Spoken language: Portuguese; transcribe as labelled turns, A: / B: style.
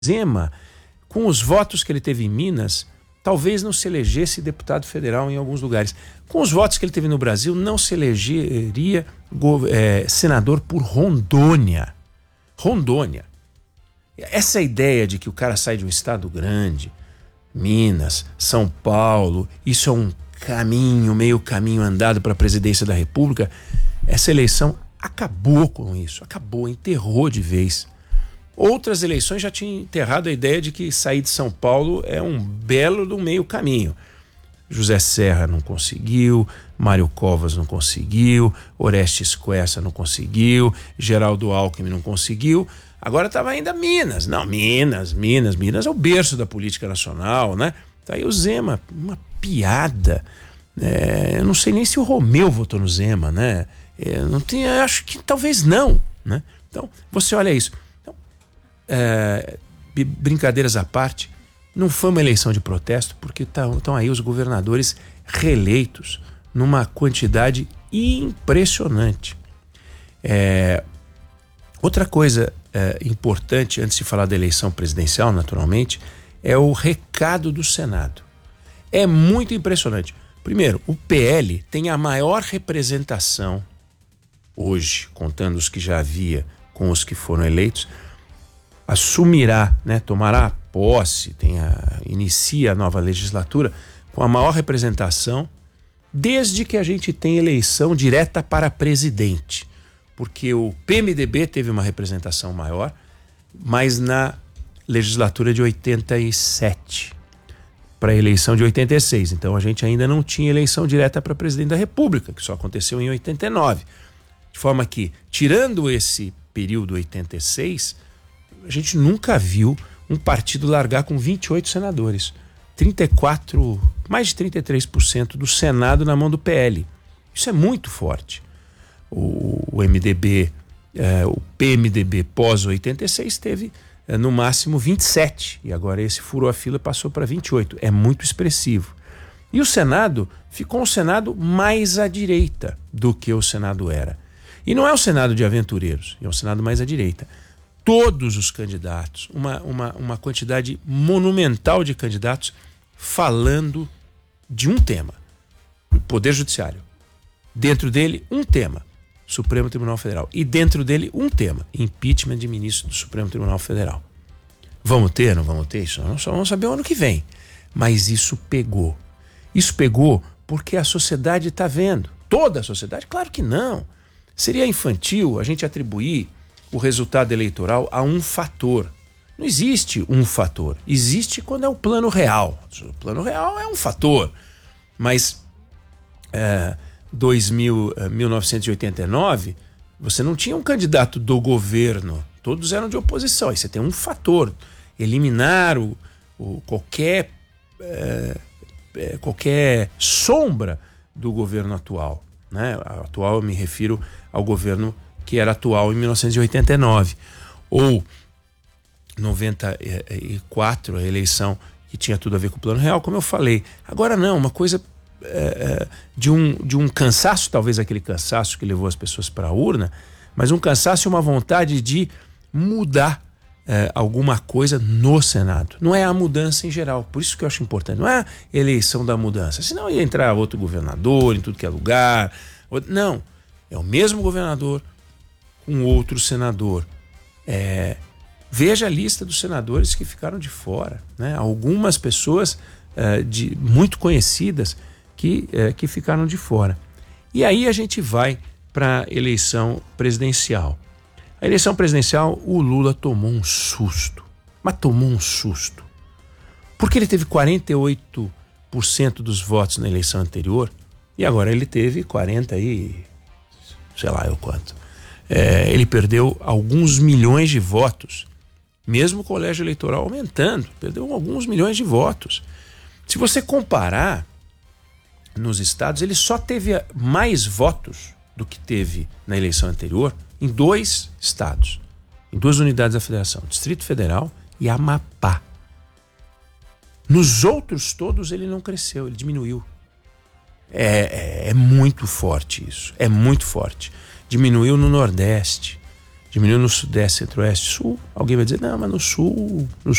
A: Zema, com os votos que ele teve em Minas, talvez não se elegesse deputado federal em alguns lugares. Com os votos que ele teve no Brasil, não se elegeria senador por Rondônia. Rondônia. Essa ideia de que o cara sai de um estado grande, Minas, São Paulo, isso é um caminho, meio caminho andado para a presidência da República, essa eleição acabou com isso, acabou, enterrou de vez. Outras eleições já tinham enterrado a ideia de que sair de São Paulo é um belo do meio caminho. José Serra não conseguiu, Mário Covas não conseguiu, Orestes Quercia não conseguiu, Geraldo Alckmin não conseguiu. Agora estava ainda Minas. Não, Minas é o berço da política nacional, né? Tá aí o Zema, uma piada. Eu não sei nem se o Romeu votou no Zema, né? Não tem, acho que talvez não, né? Então, você olha isso. Brincadeiras à parte, não foi uma eleição de protesto, porque estão aí os governadores reeleitos numa quantidade impressionante. Outra coisa importante, antes de falar da eleição presidencial, naturalmente, é o recado do Senado. É muito impressionante. Primeiro, o PL tem a maior representação hoje, contando os que já havia com os que foram eleitos, assumirá, né, tomará posse, inicia a nova legislatura com a maior representação desde que a gente tem eleição direta para presidente, porque o PMDB teve uma representação maior, mas na legislatura de 87 para a eleição de 86, então a gente ainda não tinha eleição direta para presidente da República, que só aconteceu em 89, de forma que, tirando esse período 86, a gente nunca viu um partido largar com 28 senadores. Mais de 33% do Senado na mão do PL. Isso é muito forte. O MDB, o PMDB pós-86 teve no máximo 27. E agora esse furou a fila e passou para 28. É muito expressivo. E o Senado ficou um Senado mais à direita do que o Senado era. E não é um Senado de aventureiros, é um Senado mais à direita. Todos os candidatos, uma quantidade monumental de candidatos falando de um tema, o Poder Judiciário. Dentro dele, um tema, Supremo Tribunal Federal. E dentro dele, um tema, impeachment de ministro do Supremo Tribunal Federal. Vamos ter, não vamos ter? Isso nós só vamos saber o ano que vem. Mas isso pegou. Isso pegou porque a sociedade está vendo. Toda a sociedade? Claro que não. Seria infantil a gente atribuir o resultado eleitoral a um fator. Não existe um fator. Existe quando é o plano real. O plano real é um fator. Mas 1989, você não tinha um candidato do governo. Todos eram de oposição. Aí você tem um fator. Eliminar qualquer sombra do governo atual. Né? Atual, eu me refiro ao governo que era atual em 1989, ou 94, a eleição que tinha tudo a ver com o plano real, como eu falei. Agora não, uma coisa de um cansaço, talvez aquele cansaço que levou as pessoas para a urna, mas um cansaço e uma vontade de mudar alguma coisa no Senado. Não é a mudança em geral, por isso que eu acho importante, não é a eleição da mudança, senão ia entrar outro governador em tudo que é lugar, não, é o mesmo governador com outro senador. Veja a lista dos senadores que ficaram de fora, né? Algumas pessoas muito conhecidas que ficaram de fora. E aí a gente vai para a eleição presidencial. A eleição presidencial, o Lula tomou um susto, mas tomou um susto, porque ele teve 48% dos votos na eleição anterior e agora ele teve 40 e sei lá eu quanto. Ele perdeu alguns milhões de votos, mesmo o colégio eleitoral aumentando, perdeu alguns milhões de votos. Se você comparar nos estados, ele só teve mais votos do que teve na eleição anterior em 2 estados, em 2 unidades da federação, Distrito Federal e Amapá. Nos outros todos ele não cresceu, ele diminuiu. É muito forte isso, é muito forte. Diminuiu no Nordeste, Diminuiu no Sudeste, Centro-Oeste, Sul. Alguém vai dizer, não, mas no Sul